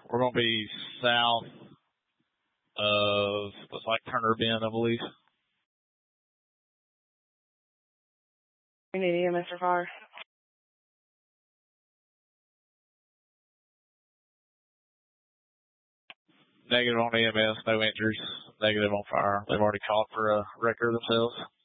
We're going to be south of, looks like Turner Bend, I believe. We need EMS or fire. Negative on EMS, no injuries. Negative on fire. They've already called for a record themselves.